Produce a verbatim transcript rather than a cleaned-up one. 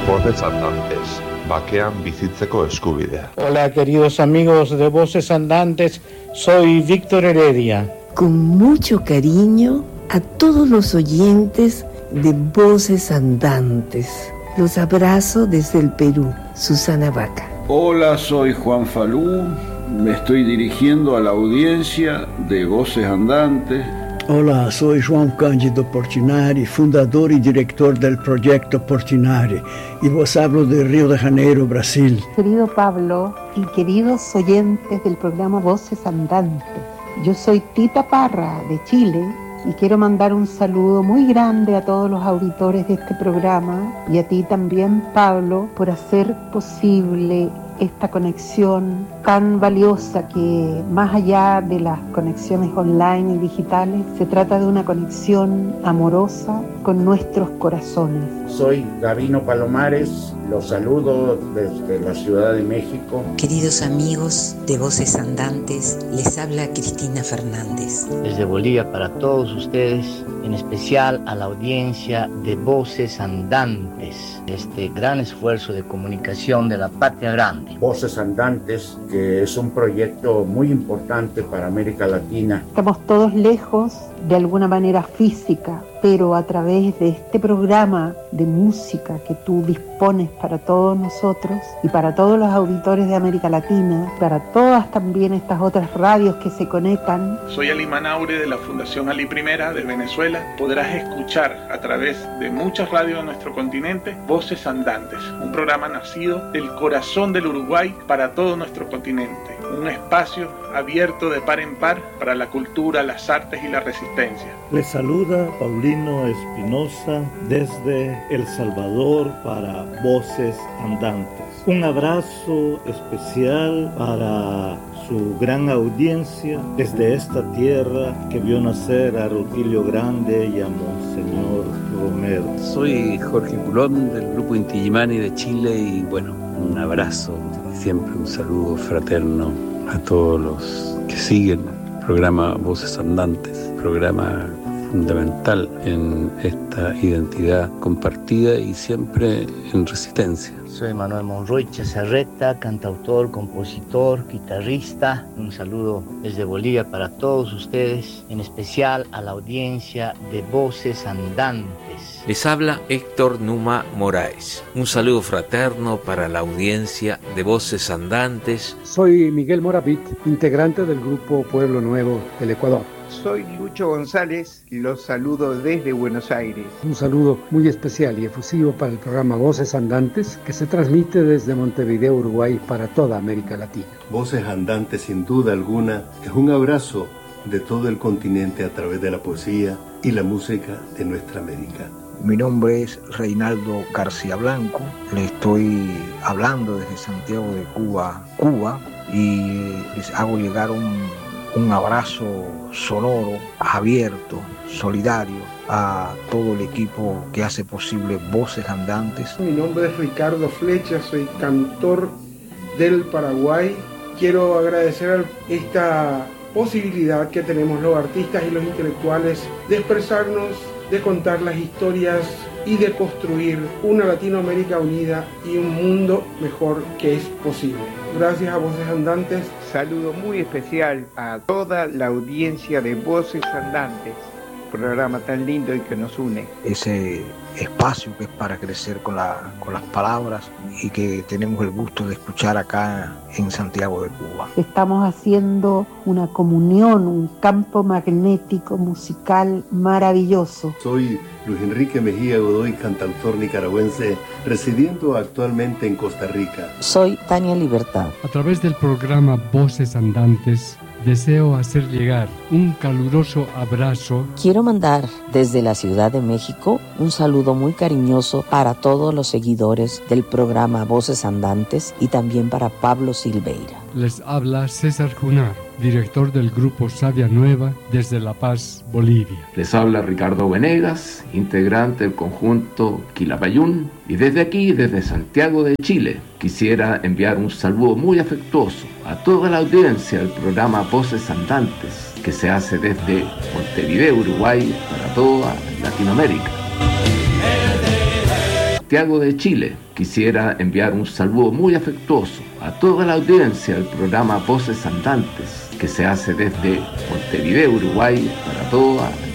Voces Andantes, bakean bizitzeko eskubidea. Hola queridos amigos de Voces Andantes, soy Víctor Heredia. Con mucho cariño a todos los oyentes de Voces Andantes. Los abrazo desde el Perú, Susana Vaca. Hola, soy Juan Falú, me estoy dirigiendo a la audiencia de Voces Andantes. Hola, soy João Cândido Portinari, fundador y director del proyecto Portinari, y vos hablo de Río de Janeiro, Brasil. Querido Pablo y queridos oyentes del programa Voces Andantes, yo soy Tita Parra de Chile y quiero mandar un saludo muy grande a todos los auditores de este programa y a ti también, Pablo, por hacer posible esta conexión tan valiosa que, más allá de las conexiones online y digitales, se trata de una conexión amorosa con nuestros corazones. Soy Gabino Palomares, los saludo desde la Ciudad de México. Queridos amigos de Voces Andantes, les habla Cristina Fernández. Desde Bolivia para todos ustedes, en especial a la audiencia de Voces Andantes, este gran esfuerzo de comunicación de la patria grande. Voces Andantes, que es un proyecto muy importante para América Latina. Estamos todos lejos de alguna manera física, pero a través de este programa de música que tú dispones para todos nosotros y para todos los auditores de América Latina, para todas también estas otras radios que se conectan. Soy Ali Manaure de la Fundación Ali Primera de Venezuela. Podrás escuchar a través de muchas radios de nuestro continente Voces Andantes, un programa nacido del corazón del Uruguay para todo nuestro continente. Un espacio abierto de par en par para la cultura, las artes y la resistencia. Les saluda Paulino Espinosa desde El Salvador para Voces Andantes. Un abrazo especial para su gran audiencia desde esta tierra que vio nacer a Rutilio Grande y a Monseñor Romero. Soy Jorge Culón del grupo Inti Illimani de Chile y bueno, un abrazo, siempre un saludo fraterno a todos los que siguen el programa Voces Andantes, programa fundamental en esta identidad compartida y siempre en resistencia. Soy Manuel Monroy Chazarreta, cantautor, compositor, guitarrista. Un saludo desde Bolivia para todos ustedes, en especial a la audiencia de Voces Andantes. Les habla Héctor Numa Moraes. Un saludo fraterno para la audiencia de Voces Andantes. Soy Miguel Moravit, integrante del grupo Pueblo Nuevo del Ecuador. Soy Lucho González y los saludo desde Buenos Aires. Un saludo muy especial y efusivo para el programa Voces Andantes, que se transmite desde Montevideo, Uruguay, para toda América Latina. Voces Andantes, sin duda alguna, es un abrazo de todo el continente a través de la poesía y la música de nuestra América. Mi nombre es Reinaldo García Blanco, le estoy hablando desde Santiago de Cuba, Cuba, y les hago llegar un, un abrazo sonoro, abierto, solidario a todo el equipo que hace posible Voces Andantes. Mi nombre es Ricardo Flecha, soy cantor del Paraguay. Quiero agradecer esta posibilidad que tenemos los artistas y los intelectuales de expresarnos, de contar las historias y de construir una Latinoamérica unida y un mundo mejor que es posible. Gracias a Voces Andantes. Saludo muy especial a toda la audiencia de Voces Andantes, programa tan lindo y que nos une. Ese espacio que es para crecer con, la, con las palabras y que tenemos el gusto de escuchar acá en Santiago de Cuba. Estamos haciendo una comunión, un campo magnético musical maravilloso. Soy Luis Enrique Mejía Godoy, cantautor nicaragüense, residiendo actualmente en Costa Rica. Soy Tania Libertad. A través del programa Voces Andantes, deseo hacer llegar un caluroso abrazo. Quiero mandar desde la Ciudad de México un saludo muy cariñoso para todos los seguidores del programa Voces Andantes y también para Pablo Silveira. Les habla César Junaro, director del grupo Savia Nueva desde La Paz, Bolivia. Les habla Ricardo Venegas, integrante del conjunto Quilapayún, y desde aquí, desde Santiago de Chile, quisiera enviar un saludo muy afectuoso a toda la audiencia del programa Voces Andantes, que se hace desde Montevideo, Uruguay, para toda Latinoamérica. Santiago de Chile. Quisiera enviar un saludo muy afectuoso a toda la audiencia del programa Voces Andantes, que se hace desde Montevideo, Uruguay, para toda